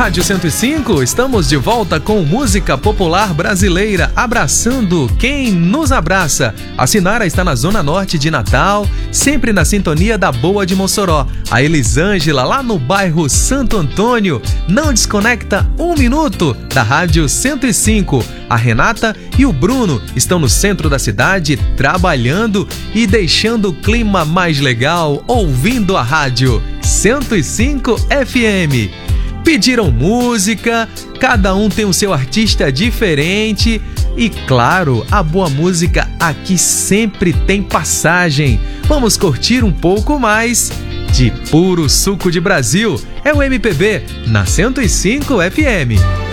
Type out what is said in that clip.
Rádio 105, estamos de volta com música popular brasileira, abraçando quem nos abraça. A Sinara está na Zona Norte de Natal, sempre na sintonia da Boa de Mossoró. A Elisângela, lá no bairro Santo Antônio, não desconecta um minuto da Rádio 105. A Renata e o Bruno estão no centro da cidade, trabalhando e deixando o clima mais legal, ouvindo a Rádio 105 FM. Pediram música, cada um tem o seu artista diferente e, claro, a boa música aqui sempre tem passagem. Vamos curtir um pouco mais de puro suco de Brasil. É o MPB na 105 FM.